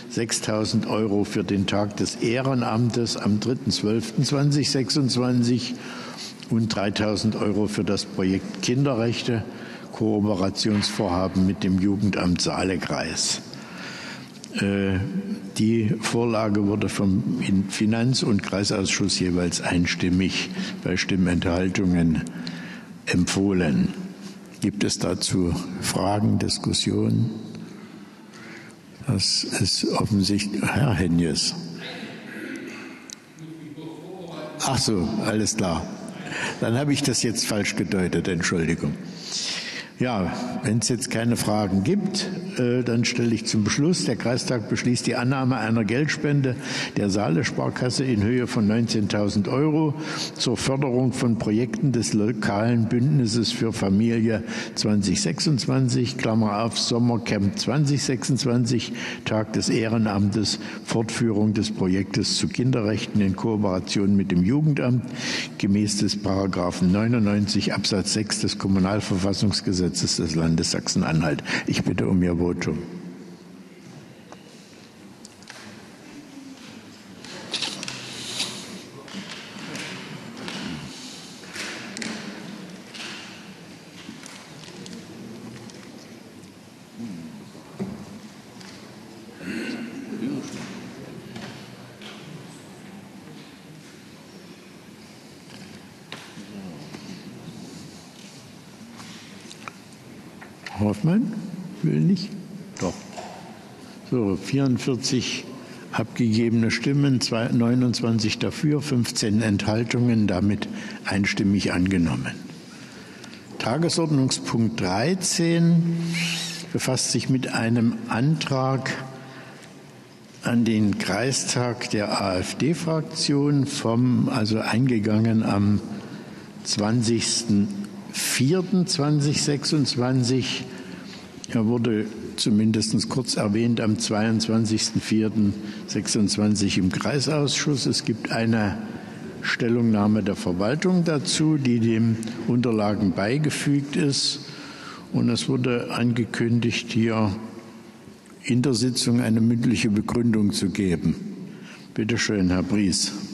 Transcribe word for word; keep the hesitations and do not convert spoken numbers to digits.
sechstausend Euro für den Tag des Ehrenamtes am dritter zwölfter zweitausendsechsundzwanzig und dreitausend Euro für das Projekt Kinderrechte, Kooperationsvorhaben mit dem Jugendamt Saalekreis. Die Vorlage wurde vom Finanz- und Kreisausschuss jeweils einstimmig bei Stimmenthaltungen empfohlen. Gibt es dazu Fragen, Diskussionen? Das ist offensichtlich Herr Henjes. Ach so, alles klar. Dann habe ich das jetzt falsch gedeutet, Entschuldigung. Ja, wenn es jetzt keine Fragen gibt, äh, dann stelle ich zum Beschluss. Der Kreistag beschließt die Annahme einer Geldspende der Saale-Sparkasse in Höhe von neunzehntausend Euro zur Förderung von Projekten des lokalen Bündnisses für Familie zweitausendsechsundzwanzig, Klammer auf, Sommercamp zweitausendsechsundzwanzig, Tag des Ehrenamtes, Fortführung des Projektes zu Kinderrechten in Kooperation mit dem Jugendamt, gemäß des Paragraphen neunundneunzig Absatz sechs des Kommunalverfassungsgesetzes des Landes Sachsen-Anhalt. Ich bitte um Ihr Votum. Hoffmann will nicht? Doch. So, vierundvierzig abgegebene Stimmen, neunundzwanzig dafür, fünfzehn Enthaltungen, damit einstimmig angenommen. Tagesordnungspunkt dreizehn befasst sich mit einem Antrag an den Kreistag der AfD-Fraktion, vom, also eingegangen am zwanzigsten vierten zweitausendsechsundzwanzig. Er wurde zumindest kurz erwähnt am zweiundzwanzigsten vierten zweitausendsechsundzwanzig im Kreisausschuss. Es gibt eine Stellungnahme der Verwaltung dazu, die den Unterlagen beigefügt ist. Und es wurde angekündigt, hier in der Sitzung eine mündliche Begründung zu geben. Bitte schön, Herr Bries.